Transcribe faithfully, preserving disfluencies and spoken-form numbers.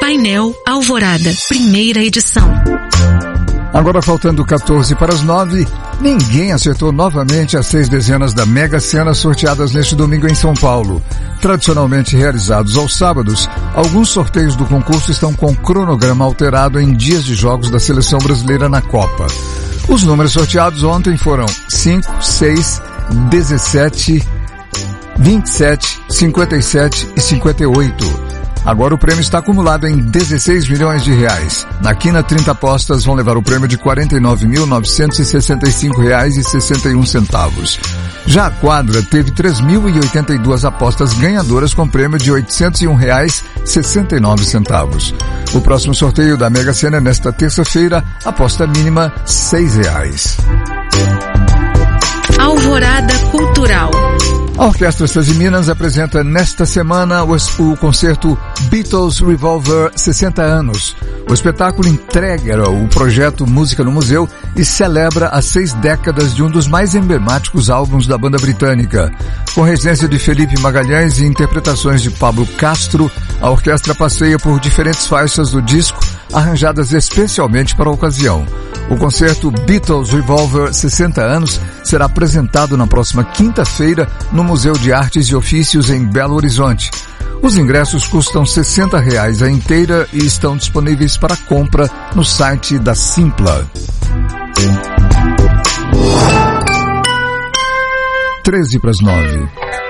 Painel Alvorada, primeira edição. Agora faltando quatorze para as nove, ninguém acertou novamente as seis dezenas da Mega Sena sorteadas neste domingo em São Paulo. Tradicionalmente realizados aos sábados, alguns sorteios do concurso estão com cronograma alterado em dias de jogos da seleção brasileira na Copa. Os números sorteados ontem foram cinco, seis, dezessete, vinte e sete, cinquenta e sete e cinquenta e oito. Agora o prêmio está acumulado em dezesseis milhões de reais. Na quina, trinta apostas vão levar o prêmio de quarenta e nove mil novecentos e sessenta e cinco reais e sessenta e um centavos. Já a quadra teve três mil e oitenta e duas apostas ganhadoras com prêmio de oitocentos e um reais e sessenta e nove centavos. O próximo sorteio da Mega Sena é nesta terça-feira, aposta mínima seis reais. Alvorada Cultural. A Orquestra Sesi Minas apresenta nesta semana o, o concerto Beatles Revolver sessenta anos. O espetáculo entrega o projeto Música no Museu e celebra as seis décadas de um dos mais emblemáticos álbuns da banda britânica. Com residência de Felipe Magalhães e interpretações de Pablo Castro, a orquestra passeia por diferentes faixas do disco, arranjadas especialmente para a ocasião. O concerto Beatles Revolver sessenta anos será apresentado na próxima quinta-feira no Museu de Artes e Ofícios em Belo Horizonte. Os ingressos custam sessenta reais a inteira e estão disponíveis para compra no site da Simpla. treze para as nove.